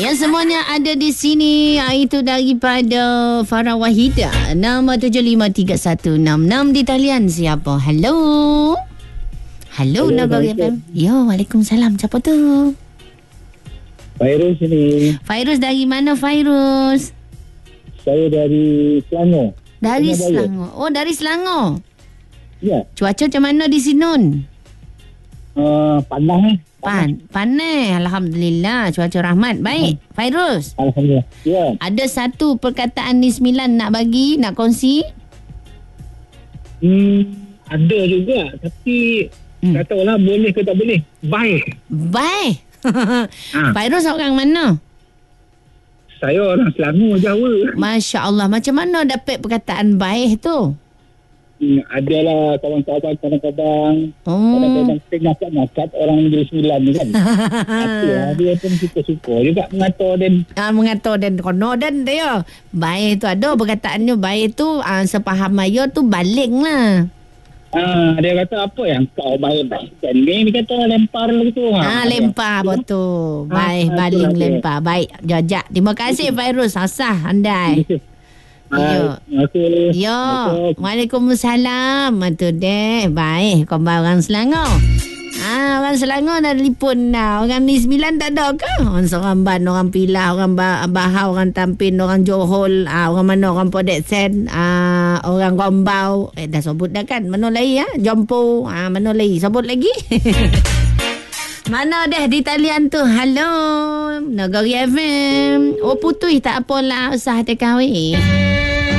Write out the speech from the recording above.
Yang semuanya ada di sini. Itu daripada Farah Wahida. Nama 753166 di talian. Siapa? Hello. Hello, Nagari FM. Yo, Waalaikumsalam. Siapa tu? Fairuz ini. Fairuz dari mana, Fairuz? Saya dari Selangor. Dari Selangor. Oh, dari Selangor. Ya. Cuaca macam mana di Sinun? Panas. Panas. Alhamdulillah. Cuaca rahmat. Baik. Fairuz. Alhamdulillah. Ya. Ada satu perkataan ni 9 nak bagi, nak kongsi? Ada juga. Tapi tak tahulah boleh ke tak boleh. Baik. Baik. Fairuz orang mana? Saya orang Selangor, Jawa. Masya Allah. Macam mana dapat perkataan baik tu? Adalah kawan-kawan, kadang-kadang nakap orang Negeri Sembilan ni kan. Dia pun suka-suka juga mengatur dan kono dan dia. Baik tu ada perkataannya baik tu sepaham saya tu balik lah. Dia kata apa yang kau baik-baik kan ni, dia kata lempar lagi tu. Lempar betul. Baik baling lempar. Baik jajak. Terima kasih Fairuz, asah andai. Yo. Yo. Waalaikumsalam. Matu deh. Baik. Kau orang Selangor. Orang Selangor dah telefon dah. Orang ni 9 tak ada ke? Orang Seramban, orang Pilah, orang Bahau, orang Tampin, orang Johor, orang mana, orang Podeksen, orang Gombau. Dah sebut dah kan? Mana lagi ya? Jompo. Mana lagi? Sebut lagi. Mana dah di talian tu? Hello. Nagari FM. Oh, putih tak apalah. Usah hati kahwin.